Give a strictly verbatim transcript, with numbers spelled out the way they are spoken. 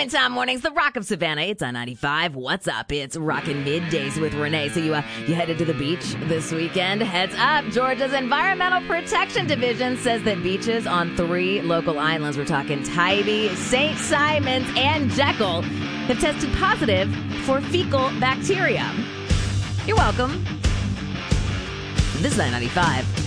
Prime Time Mornings, the Rock of Savannah. It's I ninety-five. What's up? It's Rockin' Middays with Renee. So you uh, you headed to the beach this weekend? Heads up. Georgia's Environmental Protection Division says that beaches on three local islands, we're talking Tybee, Saint Simons, and Jekyll, have tested positive for fecal bacteria. You're welcome. This is I ninety-five.